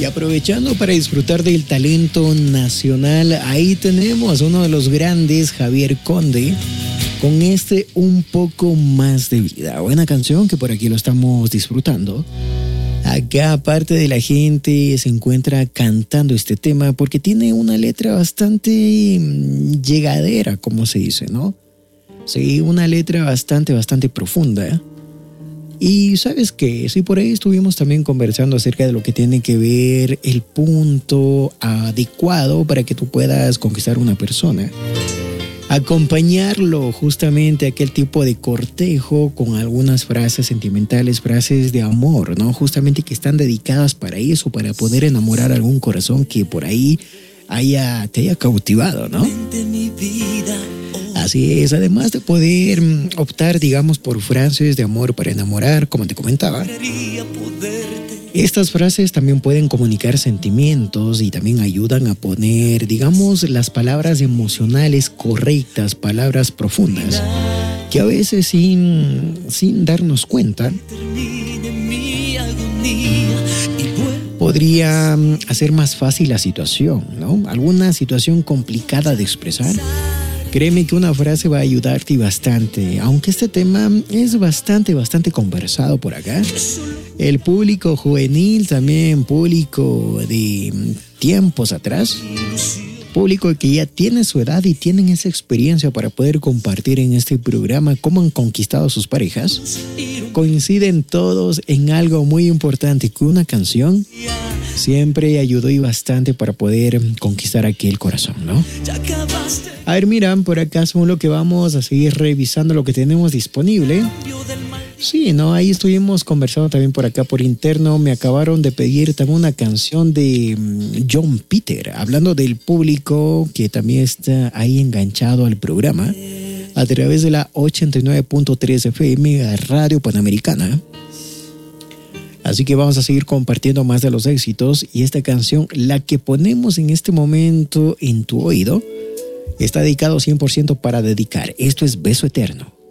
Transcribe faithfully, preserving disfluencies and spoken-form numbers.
Y aprovechando para disfrutar del talento nacional, ahí tenemos a uno de los grandes, Javier Conde, con este Un Poco Más de Vida. Buena canción que por aquí lo estamos disfrutando. Acá parte de la gente se encuentra cantando este tema porque tiene una letra bastante llegadera, como se dice, ¿no? Sí, una letra bastante, bastante profunda, ¿eh? Y sabes qué, sí, por ahí estuvimos también conversando acerca de lo que tiene que ver el punto adecuado para que tú puedas conquistar a una persona. Acompañarlo justamente a aquel tipo de cortejo con algunas frases sentimentales, frases de amor, ¿no? Justamente que están dedicadas para eso, para poder enamorar a algún corazón que por ahí haya, te haya cautivado, ¿no? Así es, además de poder optar, digamos, por frases de amor para enamorar, como te comentaba, estas frases también pueden comunicar sentimientos y también ayudan a poner, digamos, las palabras emocionales correctas, palabras profundas, que a veces sin, sin darnos cuenta podría hacer más fácil la situación, ¿no? Alguna situación complicada de expresar. Créeme que una frase va a ayudarte bastante, aunque este tema es bastante, bastante conversado por acá. El público juvenil, también público de tiempos atrás, público que ya tiene su edad y tienen esa experiencia para poder compartir en este programa cómo han conquistado a sus parejas, coinciden todos en algo muy importante, que una canción siempre ayudó y bastante para poder conquistar aquel corazón, ¿no? A ver, mira, por acá según lo que vamos a seguir revisando lo que tenemos disponible. Sí, ¿no? Ahí estuvimos conversando también por acá por interno. Me acabaron de pedir también una canción de John Peter, hablando del público que también está ahí enganchado al programa a través de la ochenta y nueve punto tres F M Radio Panamericana. Así que vamos a seguir compartiendo más de los éxitos, y esta canción, la que ponemos en este momento en tu oído, está dedicado cien por ciento para dedicar. Esto es Beso Eterno.